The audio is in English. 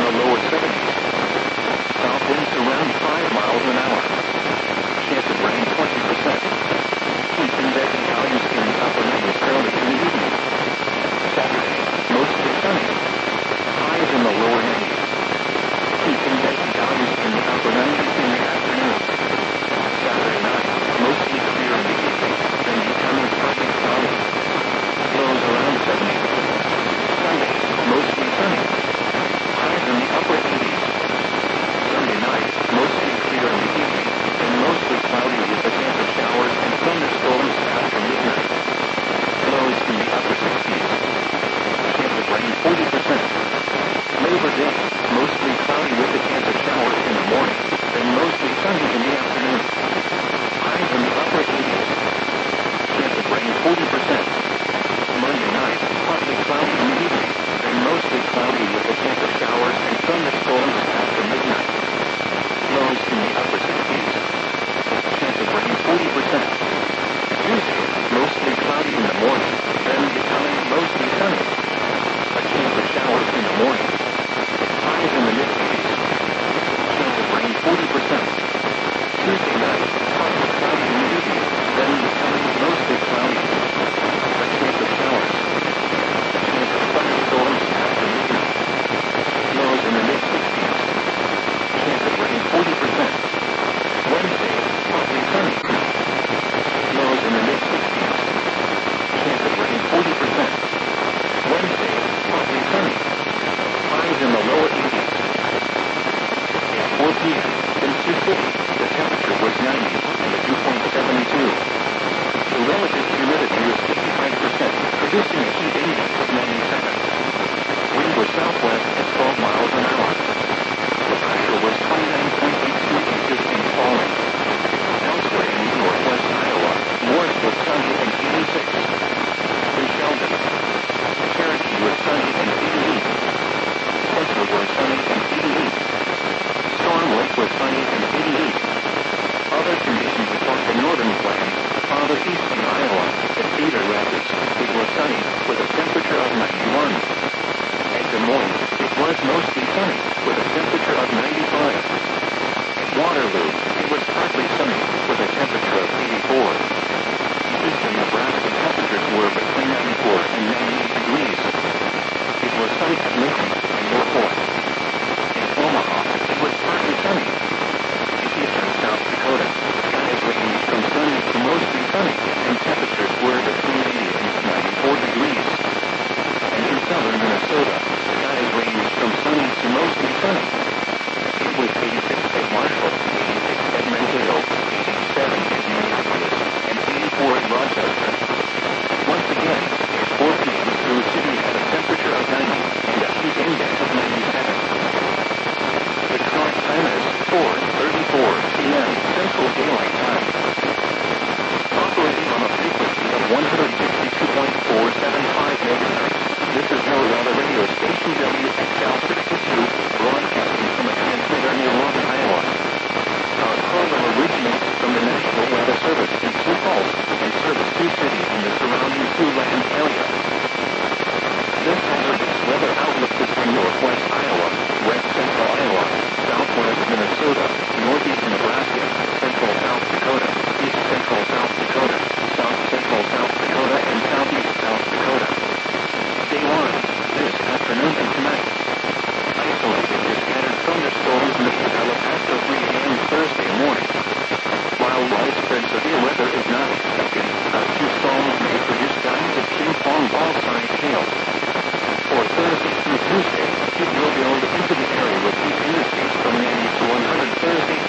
the lower 70s. South winds around 5 miles an hour. Chance of rain 20%. Heat index values in the upper 90s early in the evening. Saturday, mostly sunny. Highs in the lower 90s. Heat index values in the upper 90s in the afternoon. Saturday night, mostly clear in the evening, then becoming partly cloudy. Lows around 70. Sunday, mostly sunny. Highs in the upper 80s. Sunday night, mostly clear in the evening, then mostly cloudy with a chance of showers and thunderstorms after midnight. Lows in the upper 60s. Chance of rain 40%. Labor Day, mostly cloudy with a chance of showers in the morning, then mostly sunny in the afternoon. Highs in the upper 80s. Chance of rain 40%. Monday night, partly cloudy in the evening, then mostly cloudy with a chance of showers and thunderstorms after midnight. Lows in the upper 60s. Chance of rain 40%. Tuesday, mostly cloudy in the morning, then becoming mostly sunny. A chance of showers in the morning. Highs in the mid-80s. Chance of rain 40%. Tuesday night, partly cloudy in the evening, then becoming mostly cloudy. A chance of showers. A chance of thunderstorms after midnight. Lows in the mid-60s. Chance of rain 40%. Wednesday, partly sunny. Lows in the mid-60s. Chance of rain 40%. Wednesday, partly sunny. Highs in the lower 80s. At 4 p.m., in Sioux City, the temperature was 90 and the dew point 72. The relative humidity was 55%, producing a heat index of 97. Wind was southwest at 12 miles an hour. The pressure was 29.82 inches and falling. Elsewhere in northwest Iowa, Morris was sunny and 86. In Sheldon, Cherokee was sunny and 88. Spencer was sunny and 88. Storm Lake was sunny and 88. Other conditions across the northern plains, farther east in Iowa, at Cedar Rapids, it was sunny, with a temperature of 91. At Des Moines, it was mostly sunny, with a temperature of 95. At Waterloo, it was partly sunny, with a temperature of 84. In eastern Nebraska, temperatures were between 94 and 98 degrees. It was sunny at Lincoln and Norfolk. In Omaha, it was partly sunny. In eastern South Dakota, skies ranged from sunny to mostly sunny, and temperatures were between 80 and 94 degrees. And in southern Minnesota, skies ranged from sunny to mostly sunny. It was 86 at Marshall, 86 at Mankato, 87 at Minneapolis, and 84 at Rochester. Once again, at 4 p.m. Sioux City had a temperature of 90 and a heat index of 97. The current time is 4:34 p.m. Central Daylight Time. Operating on a frequency of 162.475 MHz, this is No Weather Radio Station WXL62, broadcasting from a transmitter near Lawton, Iowa. Our program originates from the National Weather Service in Sioux Falls and serves Sioux City and the surrounding Siouxland area. This hazardous weather outlook is for northwest Iowa, west central Iowa, southwest Minnesota, northeast Nebraska, central South Dakota, east central South Dakota, south central South Dakota, and southeast South Dakota. Day 1, this afternoon and tonight. Isolated to scattered thunderstorms may develop after 3 a.m. Thursday morning. While widespread severe weather is not expected, a few storms may produce gusts of ping-pong ball-sized hail. For Thursday through Tuesday, heat will build into the area with heat indices from 90 to 100 Thursday